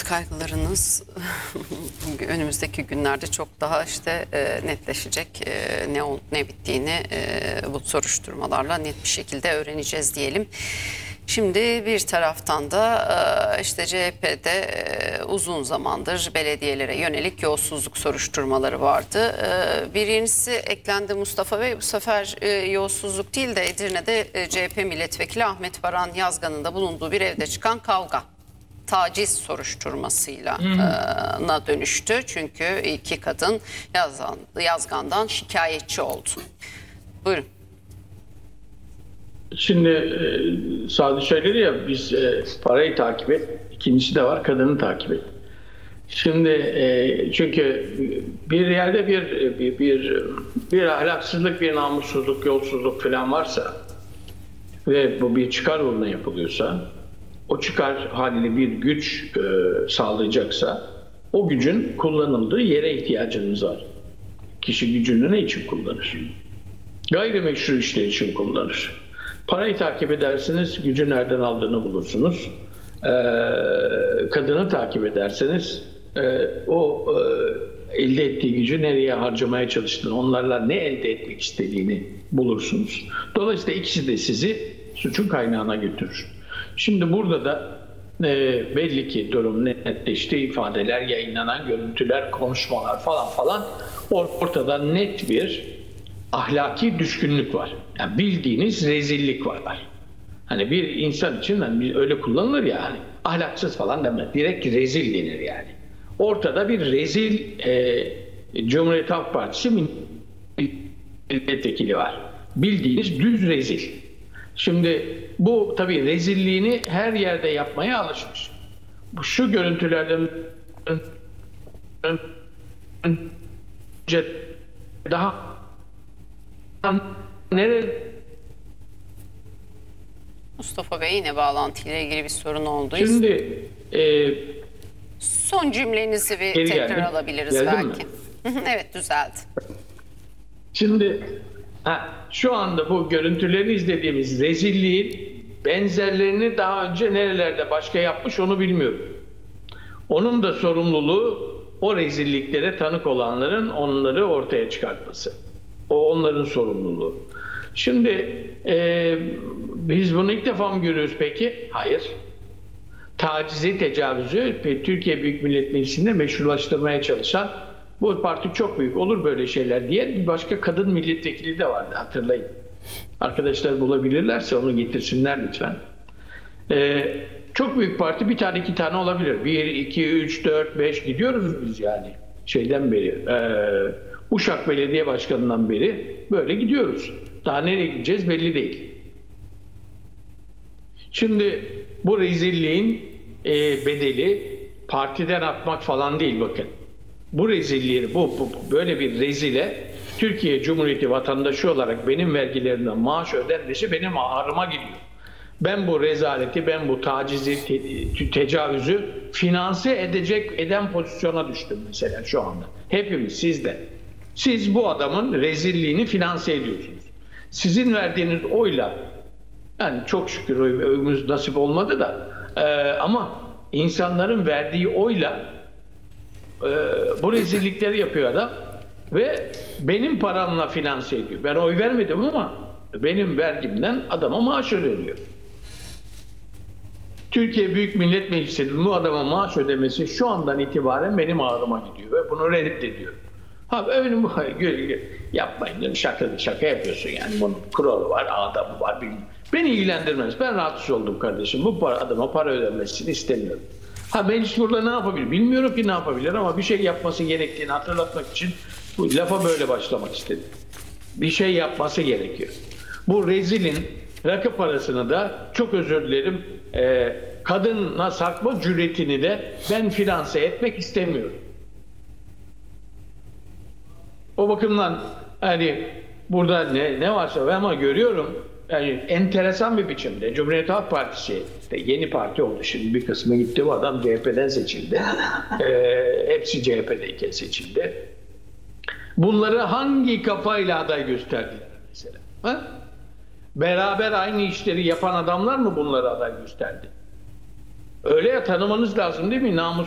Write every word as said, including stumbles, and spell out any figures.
kaygılarınız önümüzdeki günlerde çok daha işte e, netleşecek. E, ne olup ne bittiğini e, bu soruşturmalarla net bir şekilde öğreneceğiz diyelim. Şimdi bir taraftan da e, işte C H P'de e, uzun zamandır belediyelere yönelik yolsuzluk soruşturmaları vardı. E, birincisi eklendi Mustafa Bey. Bu sefer e, yolsuzluk değil de Edirne'de e, C H P milletvekili Ahmet Baran Yazgan'ın da bulunduğu bir evde çıkan kavga. Taciz soruşturmasıyla e, na dönüştü. Çünkü iki kadın Yazgan, Yazgan'dan şikayetçi oldu. Buyurun. Şimdi e, Sadi söyledi ya, biz e, parayı takip et. İkincisi de var, kadını takip et. Şimdi e, çünkü bir yerde bir bir bir, bir ahlaksızlık, bir namussuzluk, yolsuzluk falan varsa ve bu bir çıkar uğruna yapılıyorsa, o çıkar haliyle bir güç e, sağlayacaksa, o gücün kullanıldığı yere ihtiyacınız var. Kişi gücünü ne için kullanır? Gayrimeşru işler için kullanır. Parayı takip ederseniz gücü nereden aldığını bulursunuz. Ee, kadını takip ederseniz e, o e, elde ettiği gücü nereye harcamaya çalıştığını, onlarla ne elde etmek istediğini bulursunuz. Dolayısıyla ikisi de sizi suçun kaynağına götürür. Şimdi burada da e, belli ki durum netleşti. İfadeler, yayınlanan görüntüler, konuşmalar falan falan, ortada net bir ahlaki düşkünlük var. Yani bildiğiniz rezillik var. Hani bir insan için hani öyle kullanılır ya, hani ahlaksız falan demez. Direkt rezil denir yani. Ortada bir rezil e, Cumhuriyet Halk Partisi milletvekili var. Bildiğiniz düz rezil. Şimdi bu tabii rezilliğini her yerde yapmaya alışmış. Bu şu görüntülerden önce daha nerede? Mustafa Bey, yine bağlantıyla ilgili bir sorun oldu. Şimdi e, son cümlenizi bir tekrar geldim. alabiliriz Geldim belki. Evet, düzeldi. Şimdi ha, şu anda bu görüntüleri izlediğimiz rezilliğin benzerlerini daha önce nerelerde başka yapmış onu bilmiyorum. Onun da sorumluluğu o rezilliklere tanık olanların onları ortaya çıkartması. O onların sorumluluğu. Şimdi e, biz bunu ilk defa mı görüyoruz peki? Hayır. Tacizi, tecavüzü Türkiye Büyük Millet Meclisi'nde meşrulaştırmaya çalışan, bu parti çok büyük, olur böyle şeyler diye bir başka kadın milletvekili de vardı, hatırlayın. Arkadaşlar bulabilirlerse onu getirsinler lütfen. E, çok büyük parti bir tane iki tane olabilir. Bir, iki, üç, dört, beş gidiyoruz biz yani. Şeyden beri, e, Uşak Belediye Başkanı'ndan beri böyle gidiyoruz. Daha nereye gideceğiz belli değil. Şimdi bu rezilliğin e, bedeli partiden atmak falan değil, bakın. Bu rezilliği, bu, bu böyle bir rezile Türkiye Cumhuriyeti vatandaşı olarak benim vergilerimden maaş ödenmesi benim ağrıma gidiyor. Ben bu rezaleti, ben bu tacizi, te, tecavüzü finanse edecek, eden pozisyona düştüm mesela şu anda. Hepimiz, siz de. Siz bu adamın rezilliğini finanse ediyorsunuz. Sizin verdiğiniz oyla, yani çok şükür oyumuz nasip olmadı da e, ama insanların verdiği oyla e, bu rezillikleri yapıyor adam ve benim paramla finanse ediyor. Ben oy vermedim ama benim vergimden adama maaş ödeniyor. Türkiye Büyük Millet Meclisi'nin bu adama maaş ödemesi şu andan itibaren benim ağrıma gidiyor ve bunu reddediyorum. Ha önüm bu, yapmayın, şaka şaka yapıyorsun yani, bunun kuralı var, adamı var, bilmiyorum. Beni ilgilendirmez. Ben rahatsız oldum kardeşim. Bu para, adama para ödenmesini istemiyorum. Ha meclis burada ne yapabilir? Bilmiyorum ki ne yapabilir ama bir şey yapması gerektiğini hatırlatmak için bu lafa böyle başlamak istedim. Bir şey yapması gerekiyor. Bu rezilin rakı parasını da, çok özür dilerim, e, kadına sakma cüretini de ben finanse etmek istemiyorum. O bakımdan hani burada ne, ne varsa ama görüyorum, yani enteresan bir biçimde Cumhuriyet Halk Partisi, işte yeni parti oldu şimdi, bir kısmı gitti, bu adam C H P'den seçildi. e, hepsi C H P'deyken seçildi. Bunları hangi kafayla aday gösterdiler mesela? Ha? Beraber aynı işleri yapan adamlar mı bunları aday gösterdi? Öyle ya, tanımanız lazım değil mi? Namus